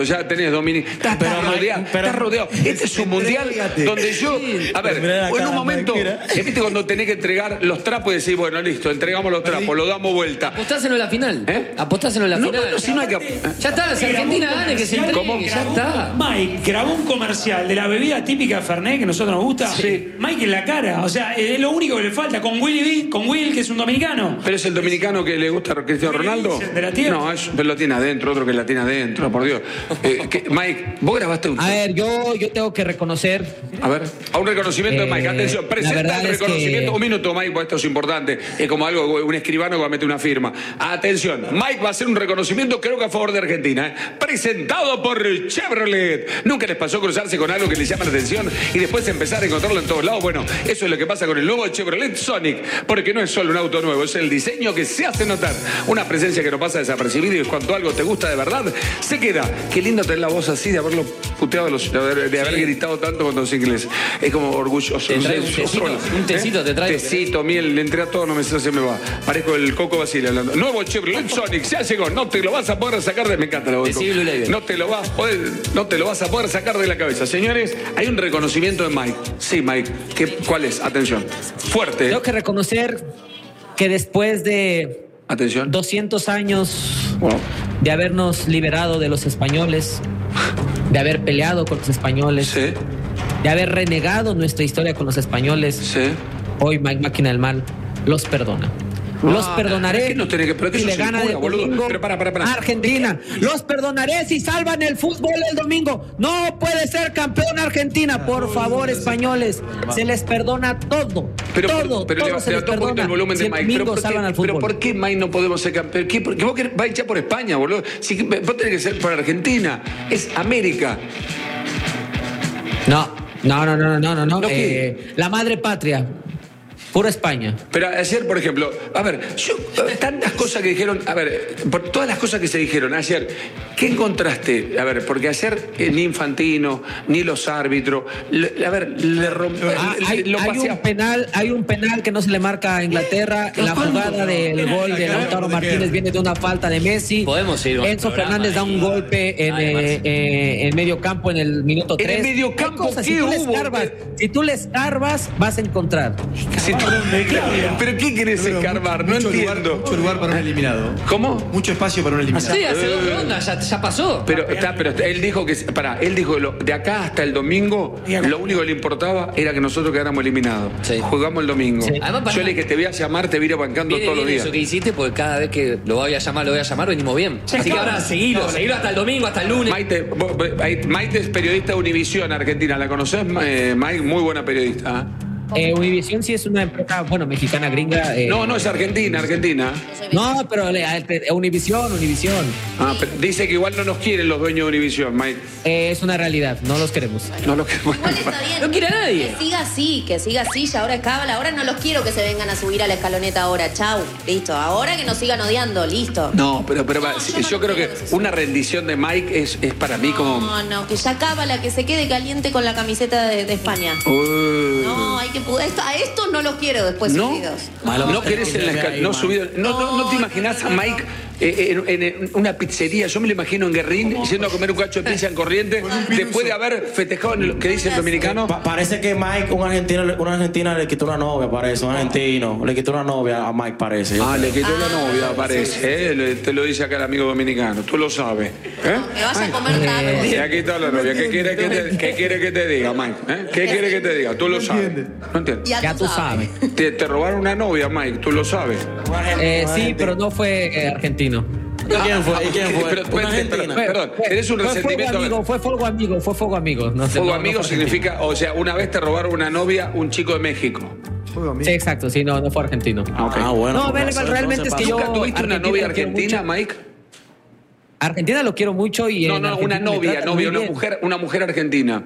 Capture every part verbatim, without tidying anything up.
Ya tenés Dominic, estás, estás rodeado, pero, estás rodeado. Este es un mundial donde yo, a ver, en un momento, viste cuando tenés que entregar los trapos y decís, bueno, listo, entregamos los trapos, lo damos vuelta. Apostáselo en la final. ¿Eh? Apostáselo en la no, final. No, no, si no hay que... Ya está, si Argentina gane, que se entregue, ¿Cómo? Ya está. Mike grabó un comercial de la bebida típica Fernet que a nosotros nos gusta. Sí. Mike en la cara, o sea, es lo único que le falta. Con Willy B, con Will, que es un dominicano. ¿Pero es el dominicano que le gusta a Cristiano Ronaldo? ¿De la tierra? No, es, pero lo tiene adentro, otro que la tiene adentro, por Dios. Eh, que, Mike, vos grabaste un... A ver, yo, yo tengo que reconocer... A ver, a un reconocimiento eh, de Mike. Atención, presenta el reconocimiento. Que... Un minuto, Mike, porque esto es importante. Es como algo, un escribano que va a meter una firma. Atención, Mike va a hacer un reconocimiento, creo que a favor de Argentina. ¿eh? Presentado por Chevrolet. ¿Nunca les pasó cruzarse con algo que les llama la atención y después empezar a encontrarlo en todos lados? Bueno, eso es lo que pasa con el nuevo Chevrolet Sonic. Porque no es solo un auto nuevo, es el diseño que se hace notar. Una presencia que no pasa desapercibida y cuando algo te gusta de verdad, se queda. Qué lindo tener la voz así de haberlo puteado, de, los, de haber, de haber sí. gritado tanto con los ingleses. Es como orgulloso. Te trae un tecito, un tecito, ¿Eh? te trae. Tecito, miel, le entré a todo, no me sé si me va. Parezco el Coco Basile hablando. Nuevo Chevrolet Sonic, ya llegó, no te lo vas a poder sacar de... Me encanta la voz. No te lo vas a poder, no te lo vas a poder sacar de la cabeza. Señores, hay un reconocimiento de Mike. Sí, Mike. ¿Qué, ¿Cuál es? Atención. Fuerte. Tengo que reconocer que después de... Atención. doscientos años wow. de habernos liberado de los españoles, de haber peleado con los españoles, sí. de haber renegado nuestra historia con los españoles, sí. hoy Mike Máquina del Mal los perdona. Los ah, perdonaré es que no tenés que, pero que si le gana de domingo pero para, para, para. Argentina. Los perdonaré si salvan el fútbol el domingo. No puede ser campeón Argentina. Por favor, españoles, se les perdona todo. Pero, todo, pero, todo le, se le les un poquito perdona. el volumen si de el Mike. domingo Pero, salvan al fútbol. pero ¿por qué Mike no podemos ser campeón? ¿Qué, porque vos vas a hinchar por España, boludo. Si, vos tenés que ser por Argentina. Es América. No, no, no, no, no, no. no. ¿No eh, la madre patria. Pura España. Pero ayer, por ejemplo, a ver, yo, tantas cosas que dijeron, a ver, por todas las cosas que se dijeron ayer, ¿qué encontraste? A ver, porque ayer eh, ni Infantino, ni los árbitros, le, a ver, le rompieron. Ah, hay, lo hay un penal, hay un penal que no se le marca a Inglaterra. En la jugada del gol de Lautaro Martínez viene de una falta de Messi. Podemos ir. Enzo Fernández da un golpe en, eh, eh, en medio campo en el minuto tres. En el medio campo, ¿qué si, tú hubo? Escarbas, si tú le escarbas, vas a encontrar. Si ¿Pero qué querés escarbar? No mucho entiendo. Lugar, mucho lugar para un eliminado. ¿Cómo? Mucho espacio para un eliminado. Sí, hace dos rondas, ya, ya pasó. Pero, está, pero él dijo que, pará, él dijo lo, de acá hasta el domingo, lo único que le importaba era que nosotros quedáramos eliminados. Sí. Jugamos el domingo. Sí. Además, yo le dije que te voy a llamar, te voy a ir bancando todos los días. Eso que hiciste, porque cada vez que lo voy a llamar, lo voy a llamar, venimos bien. Así que ahora seguilo, seguilo hasta el domingo, hasta el lunes. Maite, vos, Maite es periodista de Univisión Argentina, ¿la conocés, eh, Mike? Muy buena periodista. ¿eh? Eh, Univisión sí es una empresa, bueno, mexicana gringa. Eh. No, no, es Argentina, Argentina. No, pero eh, Univisión, Univisión. Ah, pero dice que igual no nos quieren los dueños de Univisión, Mike. Eh, es una realidad, no los queremos. No los queremos. Igual está bien. No quiere a nadie. Que siga así, que siga así, ya ahora es cábala. Ahora no los quiero que se vengan a subir a la escaloneta ahora. Chau, listo. Ahora que nos sigan odiando, listo. No, pero, pero no, yo, yo, yo creo que que una rendición de Mike es, es para mí como... No, no, que ya cábala, que se quede caliente con la camiseta de, de España. Uh... No, hay que... Esto, a esto no los quiero después ¿No? subidos. No, no querés en la escalera, no subido. No, no, no te imaginás a Mike eh, en, en una pizzería. Yo me lo imagino en Guerrín, yendo a comer un cacho de pizza en Corriente, después de haber festejado en lo que dice el dominicano. Pa parece que Mike, un argentino, una argentina le quitó una novia, parece, un argentino. Le quitó una novia a Mike, parece. Ah, le quitó la novia, parece. Eh, te lo dice acá el amigo dominicano. Tú lo sabes. ¿Eh? Que vas a comer tacos. Le ha quitado la novia. ¿Qué quiere que te, qué quiere que te diga, Mike? ¿Eh? ¿Qué quiere que te diga? Tú lo sabes. No entiendes. Ya, ya tú sabes. Te, te robaron una novia, Mike. Tú lo sabes. Eh, sí, pero no fue eh, argentino. ¿Quién fue? ¿Quién fue? Pero, pero, pero, perdón, eres un fue resentimiento. Fuego amigo, fue fuego amigo, fue fuego amigo. No sé, fuego no, amigo no significa, o sea, una vez te robaron una novia, un chico de México. Sí, exacto, sí, no, no fue argentino. Ah, okay. Ah, bueno. No, pues, realmente es que yo. ¿Nunca tuviste una novia argentina, Mike? Argentina lo quiero mucho y. No, no, una novia, novia, una mujer, una mujer argentina.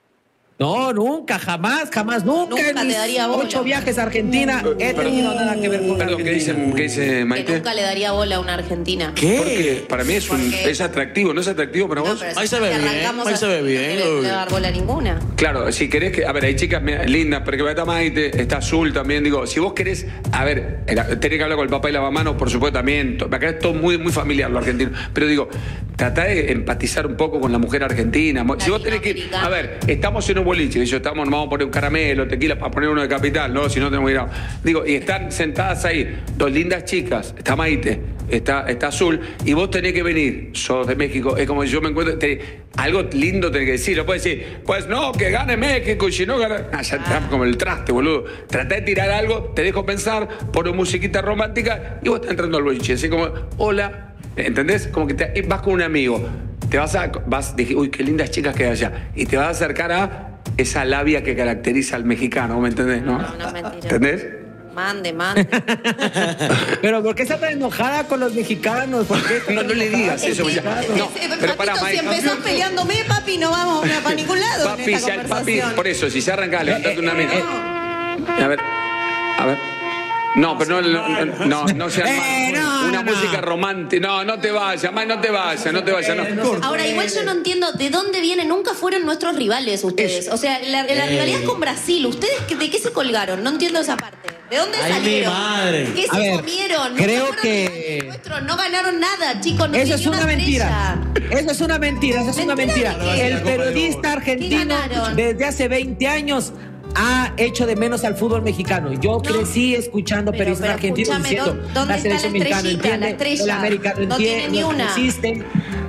No, nunca, jamás, jamás, nunca. Nunca en te mis daría bola. ocho viajes a Argentina he tenido nada que ver con Perdón, ¿qué dice, ¿qué dice Maite? Que nunca le daría bola a una argentina. ¿Qué? Porque para mí es, un, es atractivo, ¿no es atractivo para No, vos? pero Ahí si se ve bien, arrancamos ahí a- se ve bien. No le, le dar bola a ninguna. Claro, si querés que... A ver, hay chicas lindas, pero que está Maite, está Azul también. Digo, si vos querés... A ver, tenés que hablar con el papá y la mamá, no, por supuesto, también. Acá es todo muy, muy familiar lo argentino. Pero digo, tratá de empatizar un poco con la mujer argentina. Si vos tenés que ir, a ver, estamos en un boliche, y yo estamos, vamos a poner un caramelo, tequila, para poner uno de Capital, ¿no? Si no tenemos que ir a... Digo, y están sentadas ahí dos lindas chicas, está Maite, está, está Azul, y vos tenés que venir, sos de México, es como si yo me encuentro, te, algo lindo tenés que decir, no puedes decir, pues no, que gane México, y si no gana... Ah, ya está como el traste, boludo. Tratá de tirar algo, te dejo pensar, pon musiquita romántica, y vos estás entrando al boliche, así como, hola... ¿Entendés? Como que te, vas con un amigo, te vas a... Vas, dije, uy, qué lindas chicas que hay allá. Y te vas a acercar a esa labia que caracteriza al mexicano, ¿me entendés? No, no, no es mentira. ¿Entendés? Mande, mande. Pero ¿por qué está tan enojada con los mexicanos? ¿Por qué no, no le digas eso. Es que, Ya, es, no, es, pero papito, para, si empezás peleándome, papi, no vamos para ningún lado papi, en esta ya, papi, conversación. por eso, si se arranca, levantate una mano. A ver, a ver. No, pero no, no, no, no, no seas Eh, mal. no, Una no. música romántica. No, no te vayas, Mike, no te vayas, no te vayas. No. Ahora, igual yo no entiendo de dónde vienen, nunca fueron nuestros rivales ustedes. Eso. O sea, la, la rivalidad es con Brasil. ¿Ustedes qué- de qué se colgaron? No entiendo esa parte. ¿De dónde Ay, mi salieron? madre. ¿Qué A se ver, comieron? creo fueron que- rivales nuestros, no ganaron nada, chicos. No Eso tiene es ni una mentira. estrella. Eso es una mentira, eso es una ¿Mentira mentira. de qué? El periodista argentino ganaron? desde hace veinte años ha hecho de menos al fútbol mexicano. Yo crecí escuchando Pero- periodistas pero argentinos escúchame, diciendo ¿dó- dónde la está selección la mexicana estrellita, entiende, la estrella? el americano No tiene entiende, ni no una. existen.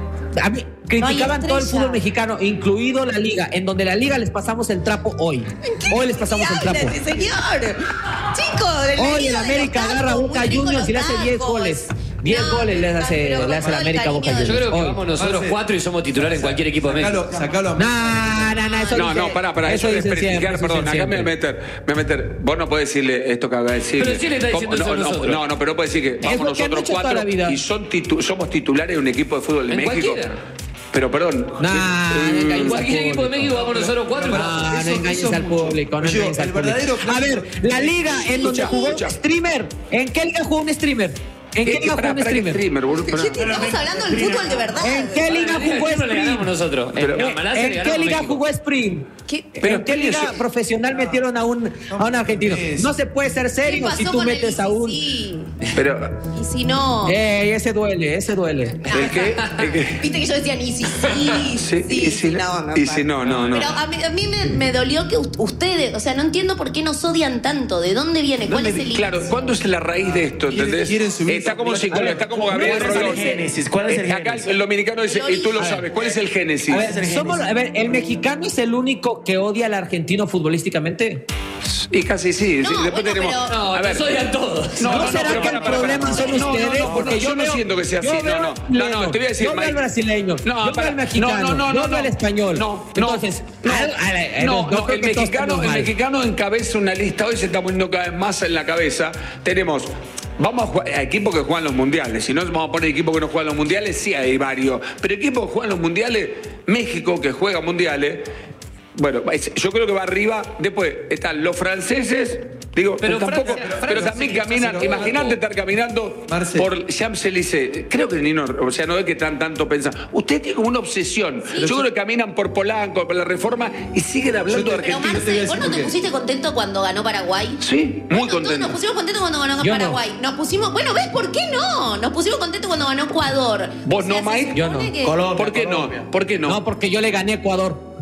A mí, criticaban todo el estrella. fútbol mexicano, incluido la liga, en donde la liga les pasamos el trapo hoy. Hoy les pasamos el trapo. Habla ese señor? Chicos, del Hoy medio el de América los agarra a tacos, Boca muy rico Juniors los y le hace diez tacos. goles. diez No, goles les hace, pero le hace con la todo el América a Boca cariño Yo Juniors. creo que Hoy. vamos nosotros cuatro y somos titulares en cualquier equipo de México. Sacalo, sacalo a No, no, no, eso No, dice- no, pará, pará, eso, es dicen desprestigiar, siempre, eso perdón, dicen acá me voy a siempre. meter, me voy a meter. Vos no podés decirle esto que acaba de decir. Pero sí le está diciendo eso a no, no, nosotros. no, no, pero no podés decir que Es vamos lo que han nosotros hecho toda cuatro la vida. y son titu- somos titulares de un equipo de fútbol de En México. cualquiera. Pero perdón. Nah, eh, no engañes En al cualquier equipo de público. México vamos nosotros cuatro. Ah, no Eso- engañes eso al es mucho. público, no Yo, engañes al el público. verdadero A ver, la liga en donde Escucha, jugó un escucha. streamer. ¿En qué liga jugó un streamer? ¿En qué eh, liga pará, jugó un pará, ¿qué streamer? streamer, boludo? Pará. Estamos hablando del fútbol de verdad. ¿En qué liga En jugó el equipo le ganamos Spring? nosotros. Pero- En Malasia le ¿En qué ganamos liga México. jugó Spring? ¿Qué? Pero ¿En qué ¿quién liga es? profesional metieron a un, a un argentino? No se puede ser ¿Qué serio pasó si tú con el metes a un... sí? Pero, Y si no. Ey, ese duele, ese duele. ¿el qué? ¿El qué? Viste que yo decía ni si sí, Sí, sí, y si no, y si no, no, no. Pero a mí, a mí me, me dolió que u- ustedes, o sea, no entiendo por qué nos odian tanto. ¿De dónde viene? ¿Cuál ¿Dónde- es el claro, inicio? ¿cuándo es la raíz de esto? Quieren- ¿Entendés? quieren subir Está su- como psicólogo, está como Gabriel ¿Cuál es el Rolón. génesis? ¿Cuál es el Eh, Acá génesis? el dominicano dice, y tú lo A ver. sabes, ¿cuál es el génesis? A ver, somos, a ver, ¿el mexicano es el único que odia al argentino futbolísticamente? Y casi sí. No, sí. Después bueno, tenemos. pero- No, a ver. nos odian todos. ¿No, No, no, será pero que para, el para, problema para. son No, no, ustedes? no, Porque no, yo, yo no veo- siento que sea yo así, no, veo no. al No, no, chileno, te voy a decir, yo veo al Mike. brasileño, No, yo veo para. al mexicano, No, no, no, yo no, veo al no. español. No, no. Entonces, no, al- al- al- no, yo no, creo el que todos mexicano, estamos el mal. mexicano encabeza una lista, hoy se está poniendo cada vez más en la cabeza. Tenemos, vamos a jugar a equipos que juegan los mundiales. Si no vamos a poner equipos que no juegan los mundiales, sí hay varios. Pero equipos que juegan los mundiales, México que juega mundiales. Bueno, es- yo creo que va arriba. Después están los franceses. Digo, Pero pero tampoco. Francia- pero Francia también sí, caminan. Francia lo Imagínate hago. estar caminando Marce. por Champs-Élysées. Creo que ni no. O sea, no es que están tanto pensando. Usted tiene como una obsesión. Yo creo que caminan por Polanco, por la Reforma y siguen hablando de Pero Argentina. Marce, ¿vos no te pusiste contento cuando ganó Paraguay? Sí, muy Bueno, todos contento. nos pusimos contentos cuando ganó Yo no. Paraguay. Nos pusimos, bueno, ¿ves por qué no? Nos pusimos contentos cuando ganó Ecuador. ¿Vos O sea, no, se Mike? supone Yo no. que- Colombia, ¿Por qué Colombia. no? ¿Por qué no? No, porque yo le gané a Ecuador.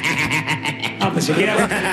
Ah, pues se queda.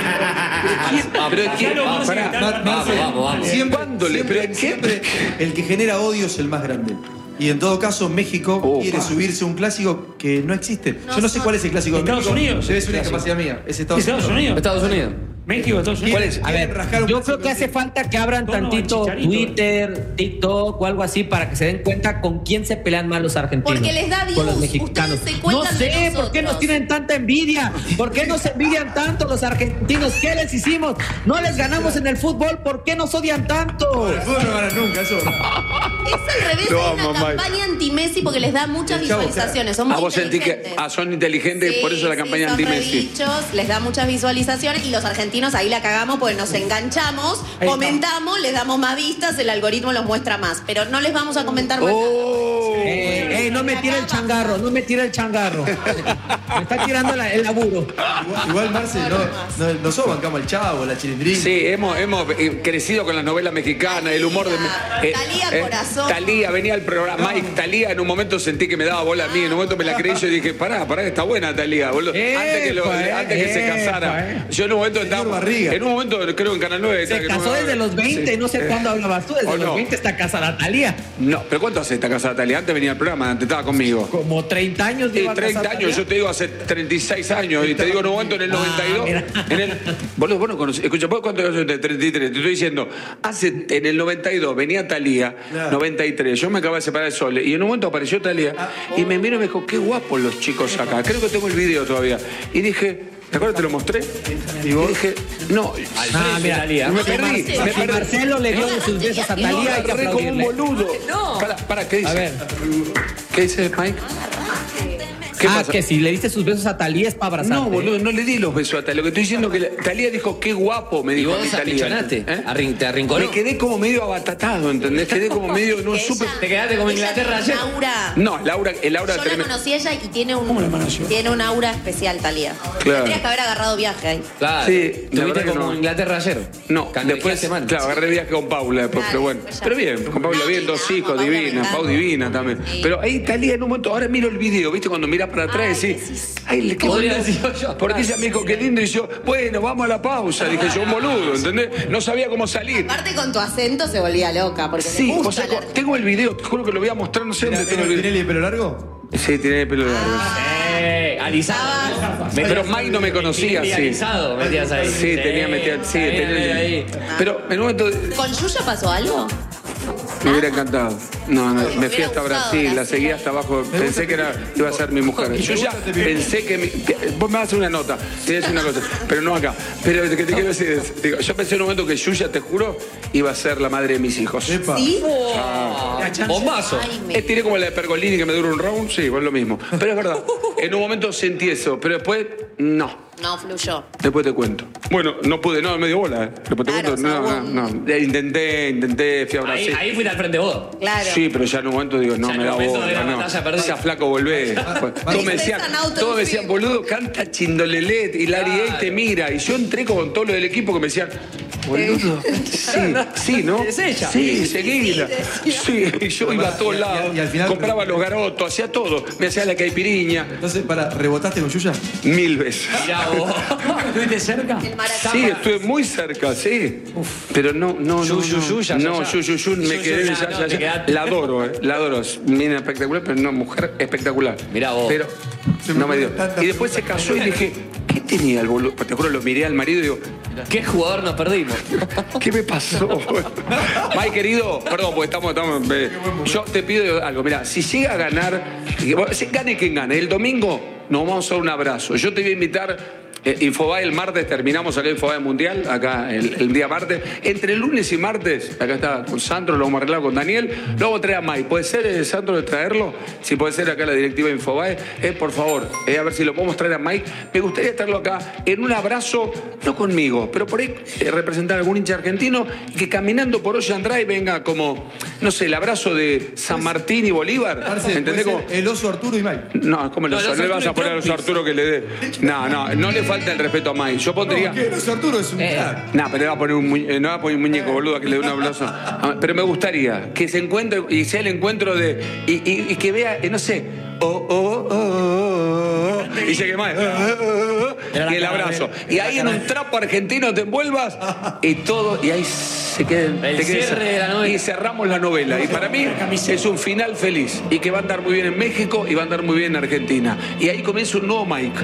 Pero Ya ¿quién? lo Ah, vamos a pará. intentar. Mar- Marce, vamos, vamos. Siempre, ¿Cuándo le- siempre- pero en qué? siempre el que genera odio es el más grande. Y en todo caso, México Opa. quiere subirse a un clásico que no existe. No Yo no sé son- cuál es el clásico de Estados México. Unidos. Debe ser una incapacidad mía. Es Estados, Estados Unidos. Estados Unidos. México, Estados Unidos. ¿Cuál es? A ver, rascar un yo clásico creo que hace así. falta que abran No, no, tantito Chicharito. Twitter, TikTok o algo así para que se den cuenta con quién se pelean más los argentinos. Porque les da con los views. mexicanos. Ustedes se No cuentan de sé, ¿por qué nosotros. nos tienen tanta envidia? ¿Por qué nos envidian tanto los argentinos? ¿Qué les hicimos? No les ganamos en el fútbol, ¿por qué nos odian tanto? El fútbol no gana nunca, eso. Es al revés, No, hay una mamá. campaña anti-Messi porque les da muchas El chavo, visualizaciones. Son muy A vos sentís que inteligentes. ah, son inteligentes, Sí, por eso la sí, campaña son anti-Messi. redichos, les da muchas visualizaciones y los argentinos ahí la cagamos porque nos enganchamos, Ahí comentamos, les damos más vistas, el algoritmo los muestra más. Pero no les vamos a comentar más nada. Oh. Eh, eh, no me tire el changarro, no me tire el changarro. Me está tirando la, el laburo. Igual, igual Marce, no, no, nosotros bancamos al Chavo, la Chilindrina. Sí, hemos, hemos crecido con las novelas mexicanas, el humor de... Eh, Talía, eh, corazón. Talía, venía al programa. Mike, Talía, en un momento sentí que me daba bola a mí, en un momento me la creí yo y dije, pará, pará, está buena Talía, boludo. Epa, antes que, lo, antes que epa, se casara. eh. Yo en un momento estaba... En un momento, creo en Canal nueve... Se casó no, desde los veinte, sí. No sé cuándo hablabas tú, desde ¿O los no? veinte está casada Talía. No, pero ¿cuánto hace esta casada Talía? Antes venía al programa, antes estaba conmigo. Como treinta años. Sí, treinta años, Talía. Yo te digo hace treinta y seis años, y te digo en un momento en el noventa y dos. Ah, en el, boludo, vos no conocés, escucha, ¿vos cuánto años de treinta y tres? Te estoy diciendo, hace, en el noventa y dos venía Talía, claro. noventa y tres, yo me acababa de separar de Sole, y en un momento apareció Talía, ah, oh. y me miró y me dijo, qué guapos los chicos acá, creo que tengo el video todavía. Y dije, ¿te acuerdas? Te lo mostré. Y vos y dije, no. Ah, mira, Talía. Me perdí. Me perdí. Marcelo le dio sus besos a Talía y que agarré como un boludo. No. Para, para, ¿qué dice? A ver. ¿Qué dice Mike? ¿Qué ah, pasa? Que si le diste sus besos a Talía es para abrazarte. No, boludo, no le di los besos a Talía. Lo que estoy diciendo es que Talía dijo, qué guapo, me dijo. ¿Y vos apichonaste? ¿Eh? ¿Te arrinconó? Me quedé como medio abatatado, ¿entendés? Quedé como medio, no supe. ¿Te quedaste como Inglaterra ayer? Laura. No, Laura, el Laura... Yo la conocí a ella y tiene un, tiene un aura especial, Talía. Claro. Tendrías que haber agarrado viaje ahí. Claro. Sí, ¿Tuviste la como no. Inglaterra ayer? No, después, mal. claro, agarré viaje con Paula después, Claro, pero bueno. pues Pero bien, con Paula bien, dos hijos, divina, Pau divina también. Sí. Pero ahí Talía en un momento, ahora miro el video, ¿viste? Cuando mirás para atrás y decís, ay, le quedó Podría lindo. decir yo. Porque ella me dijo, qué lindo, y yo, bueno, vamos a la pausa. Dije yo, un boludo, ¿entendés? No sabía cómo salir. Aparte con tu acento se volvía loca, porque Sí, me o gusta sea, la... tengo el video, te juro que lo voy a mostrar, no sé dónde tengo el ¿Tiene video. el pelo largo? Sí, tiene el pelo largo. Eh, alisado. Pero Mike no me conocía, sí. sí. Alisado metías ahí. Sí, tenía metida, sí, tenía ahí. Pero en un momento ¿Con Yuya pasó algo? me hubiera encantado. No, no, me fui hubiera hasta gustado, Brasil, la Brasil. seguí hasta abajo. Pensé que era, iba a ser mi mujer. Yo ya pensé que mi, que- vos me vas a hacer una nota, te voy a decir una cosa, pero no acá. Pero lo que te quiero decir es, digo, yo pensé en un momento que Yuya, te juro, iba a ser la madre de mis hijos. Epa. ¿Sí? Bombazo. Ay, me... Eh, tiré como la de Pergolini que me dura un round, sí, pues lo mismo. Pero es verdad, en un momento sentí eso, pero después, no. No, fluyó. Después te cuento. Bueno, no pude, no, me dio bola, ¿eh? Después te Claro, cuento, no, según- no, no. intenté, intenté, fui a Ahí, Brasil. ahí fuiste al frente vos. Claro. Sí, pero ya en un momento digo, no, Ya en me el da momento bola, de la no. batalla perdida. Esa flaco volvé. Todos me decían, Empiezan a todos me decían, boludo, canta Chindolelet y Larry Claro. A te mira. Y yo entré con todo lo del equipo que me decían, boludo, sí, sí, ¿no? Es ella. Sí, seguila. Sí, y yo iba a todos Y- y- lados, y al final- compraba los garotos, hacía todo. Me hacía la caipiriña, Entonces, para, ¿rebotaste con Yuya? mil veces. Mirá vos. ¿Estuviste cerca? El maratón. Sí, estuve muy cerca, sí. Pero no, no, no. Yu, yu, no. yu, ya, ya, No, ya. yu, yu, yu, me Yu, quedé yu, ya, ya, ya, no, te ya. quedaste. La adoro, eh. La adoro. Es mina espectacular, pero no, mujer espectacular. Mirá vos. Pero Se me no me dio. ocurren tantas Y después se casó y dije, ¿qué tenía el boludo? Te juro, lo miré al marido y digo, ¿Qué jugador nos perdimos? ¿qué me pasó? Mike, querido, perdón, porque estamos, estamos eh, yo te pido algo, mira, si llega a ganar, si gane quien gane, el domingo nos vamos a dar un abrazo. Yo te voy a invitar. Eh, Infobae el martes, terminamos acá Infobae Mundial, acá el, el día martes. Entre lunes y martes, acá está con Sandro, lo vamos a arreglar con Daniel, lo vamos a traer a Mike. ¿Puede ser, eh, Sandro, de traerlo? Si puede ser acá la directiva de Infobae, eh, por favor, eh, a ver si lo podemos traer a Mike. Me gustaría traerlo acá en un abrazo, no conmigo, pero por ahí eh, representar a algún hincha argentino y que caminando por Ocean Drive venga como, no sé, el abrazo de San Martín y Bolívar. Marce, ¿Entendés? puede Como, ser el oso Arturo y Mike. no, ¿cómo el No, oso? el No, oso le vas a Arturo poner al oso Trumpis. Arturo que le dé. No, no, no le falta el respeto a Mike. Yo pondría. No, ¿qué? El oso Arturo es un Eh. crack. No, pero le va a poner un, muñe- eh, no va a poner un muñeco boludo a que le dé un abrazo. Ah, Pero me gustaría que se encuentre y sea el encuentro de. Y, y- y que vea, eh, no sé. Oh, oh, oh, oh, oh, oh, y llegue más. oh, oh, oh, oh, y el abrazo. Y ahí en un trapo argentino te envuelvas y todo. Y ahí se queden. El te quedes- cierre de la novela. Y cerramos la novela. Y para mí es un final feliz. Y que va a andar muy bien en México y va a andar muy bien en Argentina. Y ahí comienza un nuevo Mike.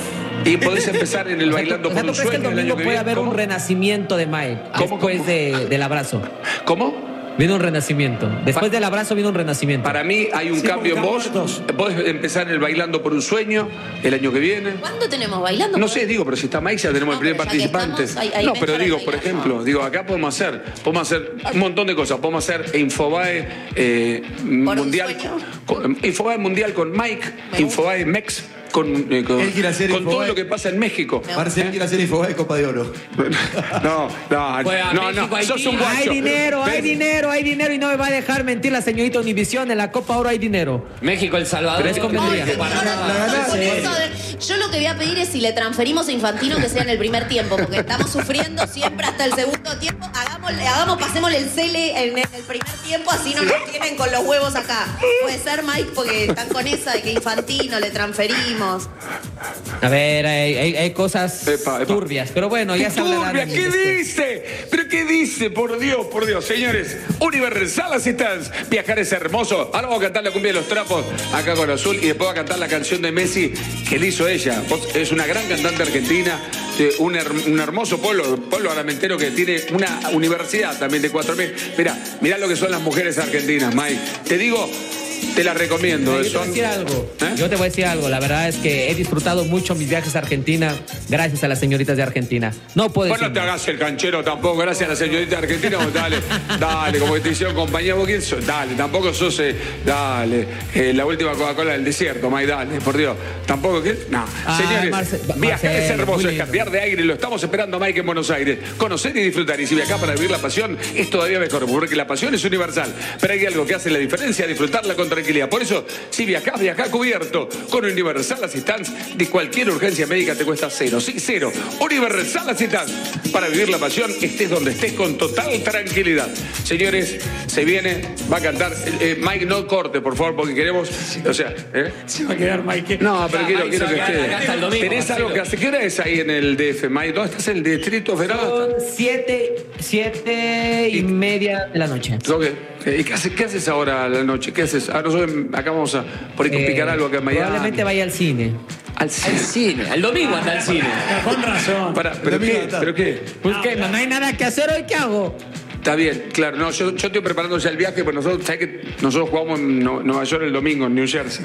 Y podés empezar en el Bailando O sea, por ¿tú un crees que el Sueño el domingo año que puede viene. haber ¿Cómo? un renacimiento de Mike ¿Cómo, después cómo? de- del abrazo? ¿Cómo? Viene un renacimiento. Después del abrazo viene un renacimiento. Para mí hay un Sí, cambio en porque vos. estamos muertos. Podés empezar en el Bailando por un Sueño el año que viene. ¿Cuándo tenemos bailando? No sé, digo, pero si está Mike ya tenemos No, el primer pero ya que participante. estamos, hay- hay no, mes pero para digo, bailar. por ejemplo, digo, acá podemos hacer, podemos hacer un montón de cosas. Podemos hacer Infobae eh, un Mundial. sueño. con- Infobae Mundial con Mike, Me Infobae Mex, con, eh, con, Él quiere hacer con todo Infobae. lo que pasa en México. Marcel quiere hacer Infobae de Copa de Oro. No, no, Juega no, México, no, Haití. sos un guacho. Hay dinero, hay ¿Ves? dinero, hay dinero y no me va a dejar mentir la señorita Univisión. En la Copa Oro hay dinero. México, El Salvador. Pero es No, convendría. yo, Para no- nada. con eso de- yo lo que voy a pedir es si le transferimos a Infantino que sea en el primer tiempo, porque estamos sufriendo siempre hasta el segundo tiempo. Hagámosle, hagamos, pasémosle el cele en, en el primer tiempo, así no nos tienen con los huevos acá. Puede ser, Mike, porque están con esa de que Infantino le transferimos. A ver, hay, hay- hay cosas Epa, epa. turbias. Pero bueno, ya se hablará Turbia, de- ¿qué después. dice? ¿Pero qué dice? Por Dios, por Dios. Señores, Universal Assistance. Viajar es hermoso. Ahora vamos a cantar la cumbia de los trapos acá con Azul y después va a cantar la canción de Messi que le hizo ella. Vos- Es una gran cantante argentina, de un, her- un hermoso pueblo, pueblo aramentero que tiene una universidad también de cuatro mil. Mirá, mirá lo que son las mujeres argentinas, Mike. Te digo, te las recomiendo. Yo te voy a Son- decir algo. ¿Eh? Yo te voy a decir algo. La verdad es que he disfrutado mucho mis viajes a Argentina gracias a las señoritas de Argentina. No puedo Vos decir no te más. hagas el canchero tampoco, gracias a la señorita argentina. Vos dale, dale, como que te hicieron compañía. ¿Vos quién sos? Dale, tampoco sos, eh, dale, eh, la última Coca-Cola del desierto, May, dale, por Dios. Tampoco, ¿qué? No. Ah, Señores, Marce- viajar es Marcelo, hermoso, muy es lindo. cambiar de aire. Lo estamos esperando, Mike, en Buenos Aires. Conocer y disfrutar. Y si viajar para vivir la pasión, es todavía mejor, porque la pasión es universal. Pero hay algo que hace la diferencia, disfrutarla con tranquilidad. Por eso, si viajás, viajá cubierto. Con Universal Assistance, de cualquier urgencia médica te cuesta cero. Sí, cero. Universal Assistance. Para vivir la pasión, estés donde estés con total tranquilidad. Señores, se viene, va a cantar. Eh, eh, Mike, no corte, por favor, porque queremos. O sea, ¿eh? Se va a quedar Mike. No, pero Ah, quiero, Mike, quiero se que va a quedar acá hasta el esté. domingo, ¿Tenés Marcelo. algo que hacer? ¿Qué hora es ahí en el D F, Mike? ¿Dónde estás? ¿El Distrito Federal? Son siete, siete y media de la noche. Ok. ¿Y qué haces, qué haces ahora a la noche? ¿Qué haces? Ah, nosotros acá vamos a por ahí picar Eh, algo acá en Miami. Probablemente vaya al cine. Al Al cine. cine. Al domingo anda al cine. Con razón. Pará, ¿pero Domingo qué? de tarde. ¿Pero qué? Pues que no, no hay nada que hacer hoy, ¿qué hago? Está bien, claro. No, yo, yo estoy preparando ya el viaje, porque nosotros, ¿sabes que nosotros jugamos en No- Nueva York el domingo, en New Jersey?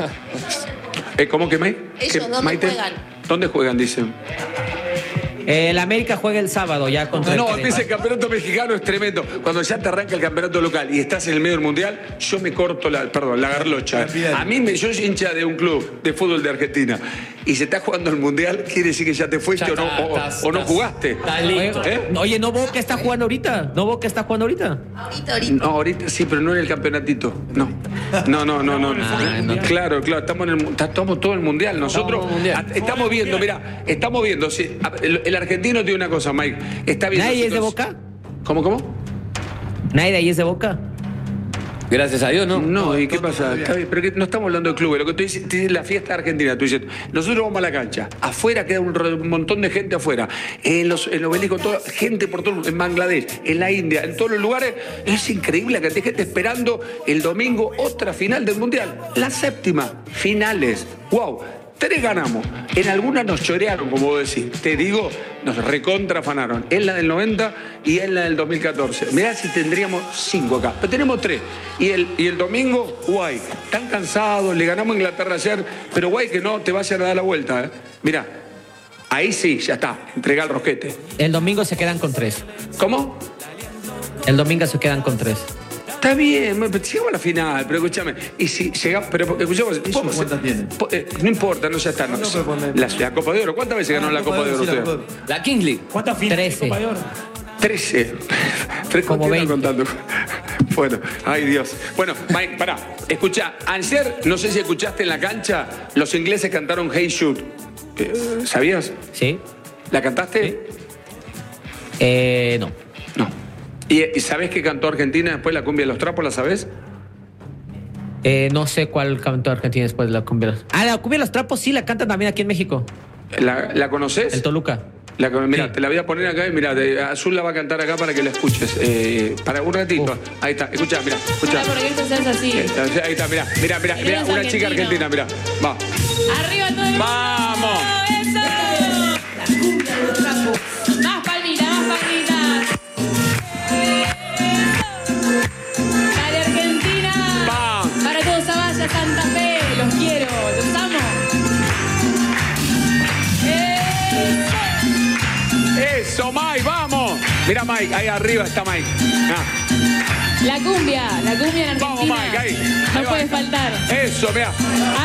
Eh, ¿Cómo que May? ¿Ellos ¿Qué, dónde Maite? juegan? ¿Dónde juegan, dicen? Eh, el América juega el sábado ya contra No, el empieza el campeonato mexicano, es tremendo. Cuando ya te arranca el campeonato local y estás en el medio del mundial, yo me corto la, perdón, la garlocha. A mí, me, yo soy hincha de un club de fútbol de Argentina y se está jugando el mundial, quiere decir que ya te fuiste Ya o no, está, o, estás- o no estás- jugaste. estás Oye, listo. ¿Eh? oye, ¿no vos que está jugando ahorita? ¿No vos que está jugando ahorita? Ahorita, ahorita. No, ahorita sí, pero no en el campeonatito. No. No, no, no, no. Ah, no. Claro, claro, estamos en el, estamos todo el mundial. Nosotros Estamos mundial. a- estamos viendo, mira, estamos viendo. Sí, a- el, el argentino tiene una cosa, Mike. Está viendo. ¿Nadie es de situa- Boca? ¿Cómo, cómo? ¿Nadie de ahí es de Boca? Gracias a Dios, ¿no? No, ¿y qué pasa? Está bien, pero que no estamos hablando de clubes. Lo que tú dices, tú dices la fiesta argentina. Tú dices, nosotros vamos a la cancha. Afuera queda un, re- un montón de gente afuera. En los, en los obeliscos, todo, gente por todo, en Bangladesh, en la India, en todos los lugares. Es increíble la cantidad de gente esperando el domingo otra final del Mundial. La séptima, finales. ¡Wow! Tres ganamos. En algunas nos chorearon, como vos decís. Te digo, nos recontrafanaron. En la del noventa y en la del dos mil catorce. Mirá si tendríamos cinco acá. Pero tenemos tres. Y el, y el domingo, guay. Están cansados, le ganamos a Inglaterra ayer. Pero guay que no te vayan a dar la vuelta. ¿eh? Mirá, ahí sí, ya está. Entrega el rosquete. El domingo se quedan con tres. ¿Cómo? El domingo se quedan con tres. Está bien, pero llegamos a la final, pero escúchame. Y si llegamos, pero escuchamos. podemos- cuántas tienen? po- eh, no importa, no ya está. No, No, pero ponle- la, la Copa de Oro. ¿Cuántas veces ganó la Copa de Oro sí, la usted? Copa de Oro. La Kings League. ¿Cuántas finales de Trece. Copa de Oro? trece. Tres Como ¿qué veinte. están contando? Bueno, ay Dios. Bueno, Mike, pará. Escucha, ayer, no sé si escuchaste en la cancha, los ingleses cantaron Hey Shoot. Eh, ¿Sabías? ¿Sí? ¿La cantaste? Eh, no. No. ¿Y, y sabés qué cantó Argentina después la cumbia de los trapos? ¿La sabés? Eh, no sé cuál cantó Argentina después de la cumbia. Ah, la cumbia de los trapos sí la cantan también aquí en México. ¿La, la conoces? El Toluca. La, mira, Sí. te la voy a poner acá y mira, te- Azul la va a cantar acá para que la escuches. Eh, para un ratito. Ahí está, escucha, mira, escucha. Ahora, porque esto se hace así. Eh, Ahí está, mira, mira, mira, mira, Eres una chica argentina, argentino. mira. Va. Arriba todo el mundo. ¡Vamos! ¡Eso! La cumbia de los trapos. Más palmitas, más palmitas. Dale, Argentina. ¡Pam! Para todos Zavalla, Santa Fe. Los quiero, los amo. ¡Eh! ¡Eso, Mike! ¡Vamos! Mira, Mike, ahí arriba está Mike. Ah, La cumbia, la cumbia en vamos, Argentina. Mike, ahí. Ahí No va. puede faltar. Eso, mira.